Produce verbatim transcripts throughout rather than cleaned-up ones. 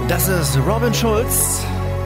Das ist Robin Schulz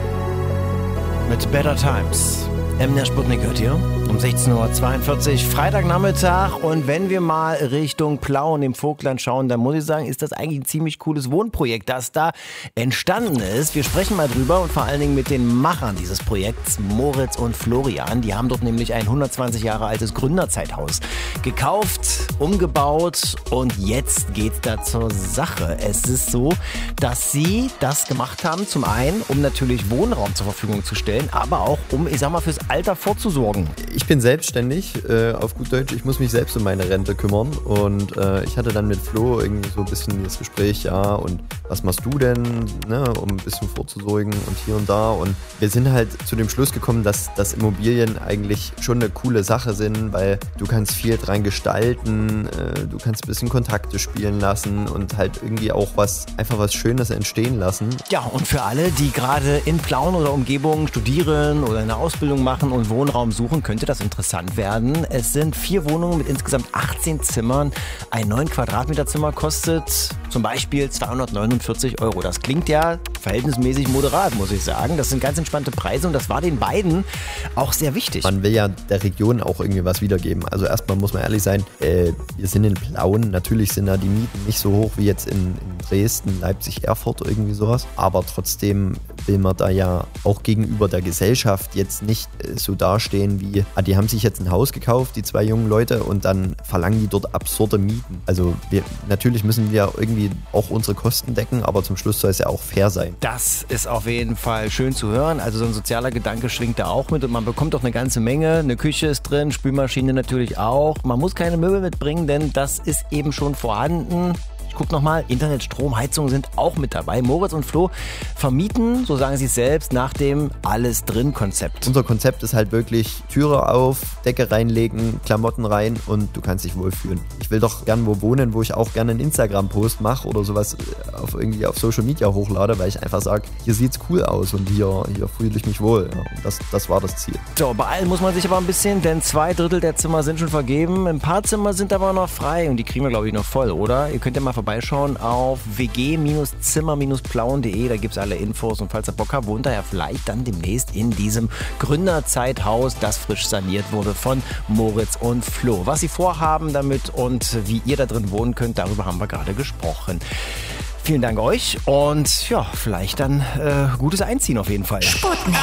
mit Better Times. M der Sputnik hört ihr um sechzehn Uhr zweiundvierzig, Freitagnachmittag. Und wenn wir mal Richtung Plauen im Vogtland schauen, dann muss ich sagen, ist das eigentlich ein ziemlich cooles Wohnprojekt, das da entstanden ist. Wir sprechen mal drüber und vor allen Dingen mit den Machern dieses Projekts, Moritz und Florian. Die haben dort nämlich ein hundertzwanzig Jahre altes Gründerzeithaus gekauft, umgebaut und jetzt geht's da zur Sache. Es ist so, dass sie das gemacht haben, zum einen, um natürlich Wohnraum zur Verfügung zu stellen, aber auch um, ich sag mal, fürs Alter vorzusorgen. Ich bin selbstständig, äh, auf gut Deutsch, ich muss mich selbst um meine Rente kümmern und äh, ich hatte dann mit Flo irgendwie so ein bisschen das Gespräch, ja, und was machst du denn, ne, um ein bisschen vorzusorgen und hier und da, und wir sind halt zu dem Schluss gekommen, dass, dass Immobilien eigentlich schon eine coole Sache sind, weil du kannst viel dran gestalten, äh, du kannst ein bisschen Kontakte spielen lassen und halt irgendwie auch was, einfach was Schönes entstehen lassen. Ja, und für alle, die gerade in Plauen oder Umgebung studieren oder eine Ausbildung machen und Wohnraum suchen, könnte das interessant werden. Es sind vier Wohnungen mit insgesamt achtzehn Zimmern. Ein neun Quadratmeter Zimmer kostet zum Beispiel zweihundertneunundvierzig Euro. Das klingt ja verhältnismäßig moderat, muss ich sagen. Das sind ganz entspannte Preise und das war den beiden auch sehr wichtig. Man will ja der Region auch irgendwie was wiedergeben. Also erstmal muss man ehrlich sein, äh, wir sind in Plauen. Natürlich sind da die Mieten nicht so hoch wie jetzt in, in Dresden, Leipzig, Erfurt, irgendwie sowas. Aber trotzdem will man da ja auch gegenüber der Gesellschaft jetzt nicht äh, so dastehen wie, ah, die haben sich jetzt ein Haus gekauft, die zwei jungen Leute, und dann verlangen die dort absurde Mieten. Also wir, natürlich müssen wir irgendwie auch unsere Kosten decken, aber zum Schluss soll es ja auch fair sein. Das ist auf jeden Fall schön zu hören. Also so ein sozialer Gedanke schwingt da auch mit und man bekommt auch eine ganze Menge. Eine Küche ist drin, Spülmaschine natürlich auch. Man muss keine Möbel mitbringen, denn das ist eben schon vorhanden. Ich guck nochmal, Internet, Strom, Heizung sind auch mit dabei. Moritz und Flo vermieten, so sagen sie es selbst, nach dem Alles-Drin-Konzept. Unser Konzept ist halt wirklich Türe auf, Decke reinlegen, Klamotten rein und du kannst dich wohlfühlen. Ich will doch gern wo wohnen, wo ich auch gerne einen Instagram-Post mache oder sowas auf irgendwie auf Social Media hochlade, weil ich einfach sage, hier sieht's cool aus und hier, hier fühle ich mich wohl. Ja, und das, das war das Ziel. So, beeilen muss man sich aber ein bisschen, denn zwei Drittel der Zimmer sind schon vergeben. Ein paar Zimmer sind aber noch frei und die kriegen wir, glaube ich, noch voll, oder? Ihr könnt ja mal vorbeischauen auf w g Zimmer plauen punkt de, da gibt es alle Infos und falls ihr Bock habt, wohnt ihr ja vielleicht dann demnächst in diesem Gründerzeithaus, das frisch saniert wurde von Moritz und Flo. Was sie vorhaben damit und wie ihr da drin wohnen könnt, darüber haben wir gerade gesprochen. Vielen Dank euch und ja, vielleicht dann äh, gutes Einziehen auf jeden Fall. Sputnik.